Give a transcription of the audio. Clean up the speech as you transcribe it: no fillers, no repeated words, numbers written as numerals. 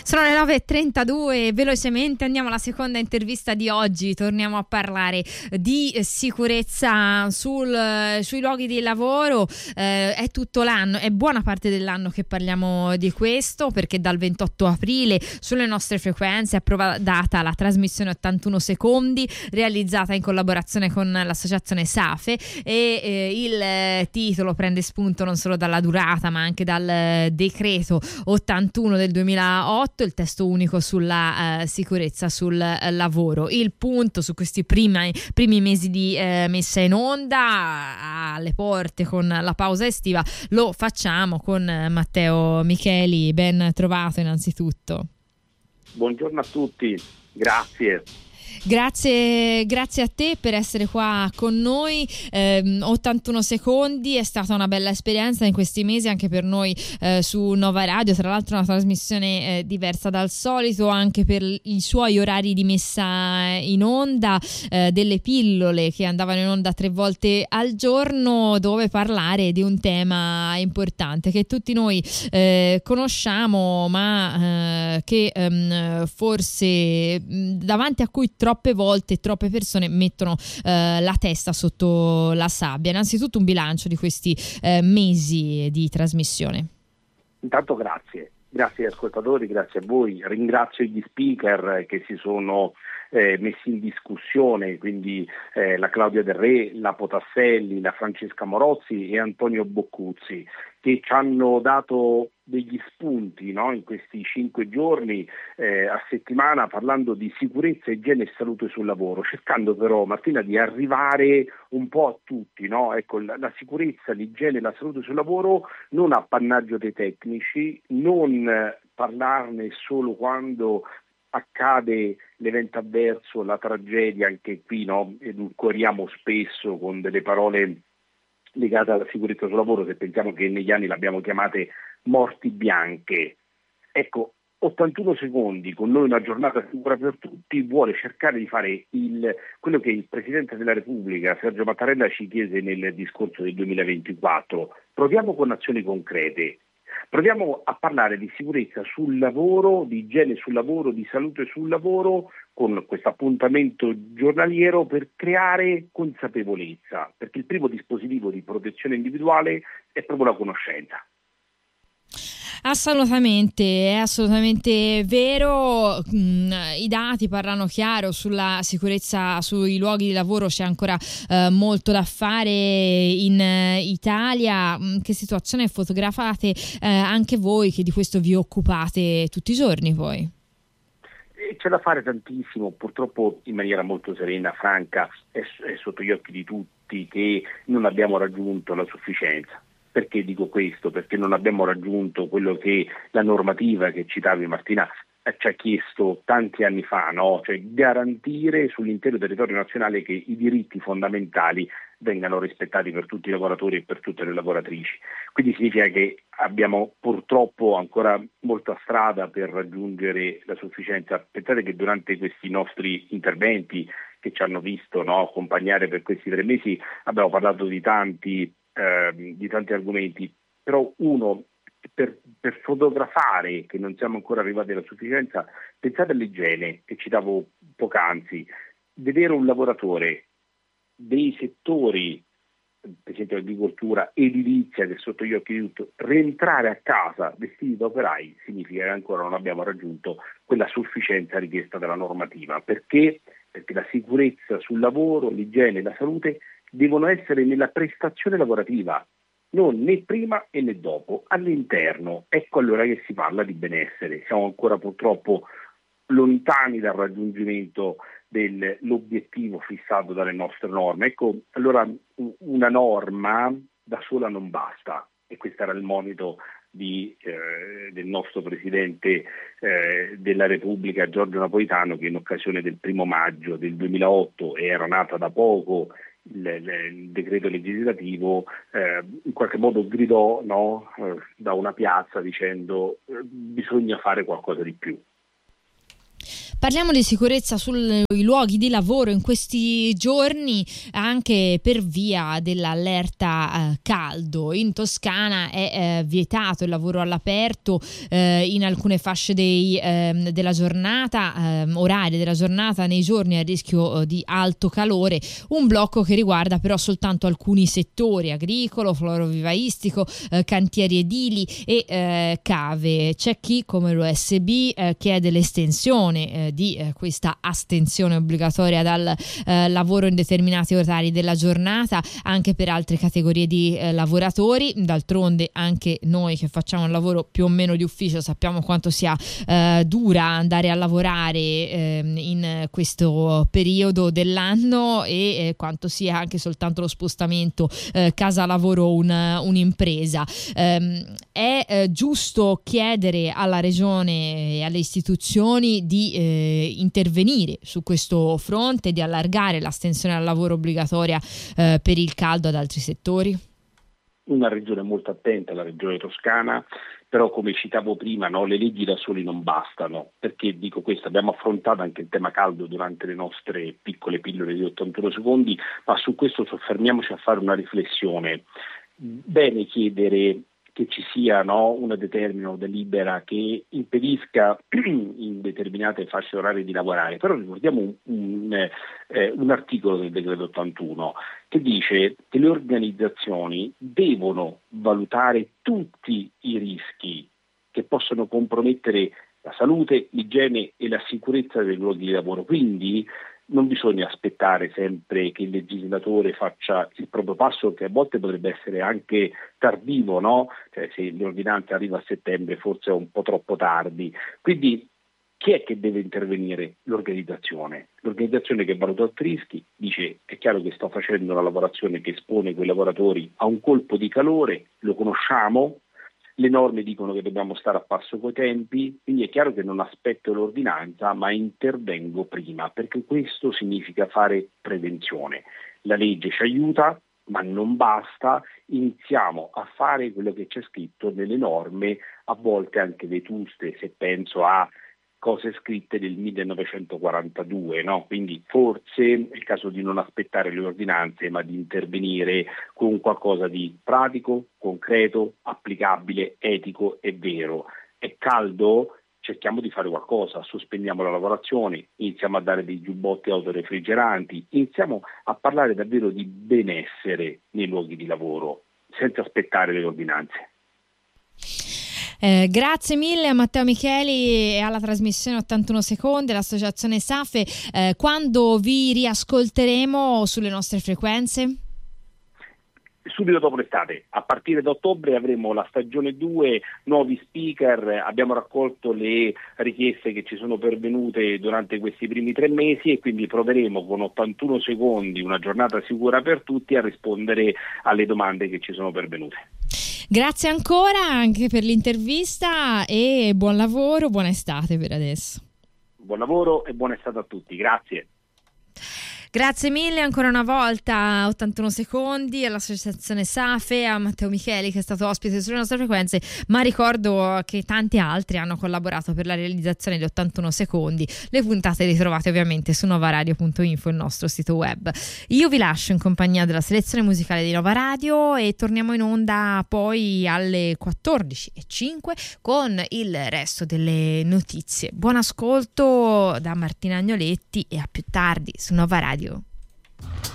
Sono le 9:32, velocemente andiamo alla seconda intervista di oggi. Torniamo a parlare di sicurezza sui luoghi di lavoro. È tutto l'anno, è buona parte dell'anno che parliamo di questo, perché dal 28 aprile sulle nostre frequenze è approdata la trasmissione 81 secondi, realizzata in collaborazione con l'associazione SAFE, e il titolo prende spunto non solo dalla durata ma anche dal decreto 81 del 2008, il testo unico sulla sicurezza sul lavoro. Il punto su questi primi mesi di messa in onda, alle porte con la pausa estiva, lo facciamo con Matteo Micheli. Ben trovato innanzitutto. Buongiorno a tutti, grazie. Grazie a te per essere qua con noi. 81 secondi è stata una bella esperienza in questi mesi anche per noi su Nova Radio, tra l'altro una trasmissione diversa dal solito anche per i suoi orari di messa in onda, delle pillole che andavano in onda 3 volte al giorno, dove parlare di un tema importante che tutti noi conosciamo, ma che forse davanti a cui troppe volte troppe persone mettono la testa sotto la sabbia. Innanzitutto un bilancio di questi mesi di trasmissione. Intanto grazie agli ascoltatori, grazie a voi, ringrazio gli speaker che si sono messi in discussione, quindi la Claudia Del Re, la Potasselli, la Francesca Morozzi e Antonio Boccuzzi, che ci hanno dato degli spunti, no? In questi 5 giorni a settimana, parlando di sicurezza, igiene e salute sul lavoro, cercando però, Martina, di arrivare un po' a tutti, no? Ecco, la sicurezza, l'igiene e la salute sul lavoro non appannaggio dei tecnici, non parlarne solo quando accade l'evento avverso, la tragedia. Anche qui, no? Edulcoriamo spesso con delle parole legate alla sicurezza sul lavoro, se pensiamo che negli anni l'abbiamo chiamate morti bianche. Ecco, 81 secondi, con noi una giornata sicura per tutti, vuole cercare di fare quello che il Presidente della Repubblica, Sergio Mattarella, ci chiese nel discorso del 2024. Proviamo con azioni concrete. Proviamo a parlare di sicurezza sul lavoro, di igiene sul lavoro, di salute sul lavoro, con questo appuntamento giornaliero per creare consapevolezza, perché il primo dispositivo di protezione individuale è proprio la conoscenza. Assolutamente, è assolutamente vero. I dati parlano chiaro sulla sicurezza sui luoghi di lavoro, c'è ancora molto da fare in Italia. Che situazione fotografate anche voi che di questo vi occupate tutti i giorni poi? C'è da fare tantissimo, purtroppo in maniera molto serena, franca, è sotto gli occhi di tutti che non abbiamo raggiunto la sufficienza. Perché dico questo? Perché non abbiamo raggiunto quello che la normativa che citavi, Martina, ci ha chiesto tanti anni fa, no? Cioè garantire sull'intero territorio nazionale che i diritti fondamentali vengano rispettati per tutti i lavoratori e per tutte le lavoratrici. Quindi significa che abbiamo purtroppo ancora molta strada per raggiungere la sufficienza. Pensate che durante questi nostri interventi che ci hanno visto, no, accompagnare per questi 3 mesi abbiamo parlato di tanti argomenti, però uno, per fotografare che non siamo ancora arrivati alla sufficienza, pensate all'igiene che citavo poc'anzi. Vedere un lavoratore dei settori, per esempio agricoltura, edilizia, che è sotto gli occhi di tutti, rientrare a casa vestiti da operai, significa che ancora non abbiamo raggiunto quella sufficienza richiesta dalla normativa. Perché? Perché la sicurezza sul lavoro, l'igiene e la salute devono essere nella prestazione lavorativa, non né prima e né dopo, all'interno. Ecco allora che si parla di benessere. Siamo ancora purtroppo lontani dal raggiungimento dell'obiettivo fissato dalle nostre norme. Ecco, allora una norma da sola non basta, e questo era il monito del nostro Presidente della Repubblica Giorgio Napolitano, che in occasione del 1° maggio del 2008, era nata da poco il decreto legislativo, in qualche modo gridò, no, da una piazza dicendo bisogna fare qualcosa di più. Parliamo di sicurezza sui luoghi di lavoro in questi giorni, anche per via dell'allerta caldo. In Toscana è vietato il lavoro all'aperto in alcune fasce della giornata, orari della giornata, nei giorni a rischio di alto calore. Un blocco che riguarda però soltanto alcuni settori: agricolo, florovivaistico, cantieri edili e cave. C'è chi, come l'OSB, chiede l'estensione di questa astensione obbligatoria dal lavoro in determinati orari della giornata anche per altre categorie di lavoratori. D'altronde anche noi che facciamo un lavoro più o meno di ufficio sappiamo quanto sia dura andare a lavorare in questo periodo dell'anno e quanto sia anche soltanto lo spostamento casa lavoro un'impresa. È giusto chiedere alla regione e alle istituzioni di intervenire su questo fronte, di allargare l'astensione al lavoro obbligatoria per il caldo ad altri settori? Una regione molto attenta, la regione toscana, però come citavo prima, no, le leggi da soli non bastano. Perché dico questo? Abbiamo affrontato anche il tema caldo durante le nostre piccole pillole di 81 secondi, ma su questo soffermiamoci a fare una riflessione. Bene chiedere che ci sia, no, una determina o delibera che impedisca in determinate fasce orarie di lavorare, però ricordiamo un articolo del decreto 81 che dice che le organizzazioni devono valutare tutti i rischi che possono compromettere la salute, l'igiene e la sicurezza dei luoghi di lavoro. Quindi non bisogna aspettare sempre che il legislatore faccia il proprio passo, che a volte potrebbe essere anche tardivo, no? Cioè, se l'ordinanza arriva a settembre forse è un po' troppo tardi. Quindi chi è che deve intervenire? L'organizzazione. L'organizzazione che valuta i rischi dice: è chiaro che sto facendo una lavorazione che espone quei lavoratori a un colpo di calore, lo conosciamo, le norme dicono che dobbiamo stare a passo coi tempi, quindi è chiaro che non aspetto l'ordinanza ma intervengo prima, perché questo significa fare prevenzione. La legge ci aiuta, ma non basta, iniziamo a fare quello che c'è scritto nelle norme, a volte anche vetuste, se penso a cose scritte del 1942, no? Quindi forse è il caso di non aspettare le ordinanze, ma di intervenire con qualcosa di pratico, concreto, applicabile, etico e vero. È caldo? Cerchiamo di fare qualcosa, sospendiamo la lavorazione, iniziamo a dare dei giubbotti autorefrigeranti, iniziamo a parlare davvero di benessere nei luoghi di lavoro, senza aspettare le ordinanze. Grazie mille a Matteo Micheli e alla trasmissione 81 secondi, l'associazione SAFE. Quando vi riascolteremo sulle nostre frequenze? Subito dopo l'estate, a partire da ottobre avremo la stagione 2, nuovi speaker, abbiamo raccolto le richieste che ci sono pervenute durante questi primi 3 mesi e quindi proveremo con 81 secondi, una giornata sicura per tutti, a rispondere alle domande che ci sono pervenute. Grazie ancora anche per l'intervista e buon lavoro, buona estate per adesso. Buon lavoro e buona estate a tutti, grazie. Grazie mille ancora una volta, 81 secondi, all'associazione SAFE, a Matteo Micheli che è stato ospite sulle nostre frequenze, ma ricordo che tanti altri hanno collaborato per la realizzazione di 81 secondi. Le puntate le trovate ovviamente su novaradio.info, il nostro sito web. Io vi lascio in compagnia della selezione musicale di Nova Radio e torniamo in onda poi alle 14:05 con il resto delle notizie. Buon ascolto da Martina Agnoletti e a più tardi su Nova Radio.